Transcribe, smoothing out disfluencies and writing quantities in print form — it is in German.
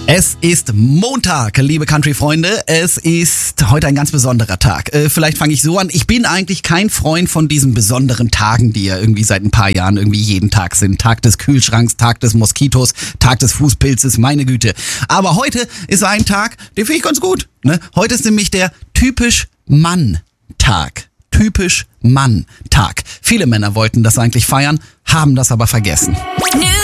Es ist Montag, liebe Country-Freunde. Es ist heute ein ganz besonderer Tag. Vielleicht fange ich so an. Ich bin eigentlich kein Freund von diesen besonderen Tagen, die ja irgendwie seit ein paar Jahren irgendwie jeden Tag sind. Tag des Kühlschranks, Tag des Moskitos, Tag des Fußpilzes, meine Güte. Aber heute ist ein Tag, den finde ich ganz gut. Ne? Heute ist nämlich der typisch Mann-Tag. Typisch Mann-Tag. Viele Männer wollten das eigentlich feiern, haben das aber vergessen. New